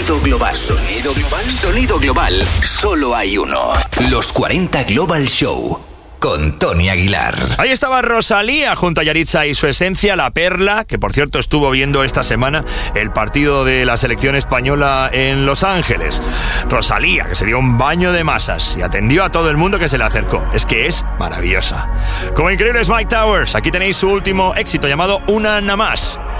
Sonido global. Sonido global. Sonido global. Solo hay uno. Los 40 Global Show. Con Tony Aguilar. Ahí estaba Rosalía junto a Yaritza y su esencia, La Perla, que por cierto estuvo viendo esta semana el partido de la selección española en Los Ángeles. Rosalía, que se dio un baño de masas y atendió a todo el mundo que se le acercó. Es que es maravillosa. Como increíbles Mike Towers, aquí tenéis su último éxito llamado Una Nada Más.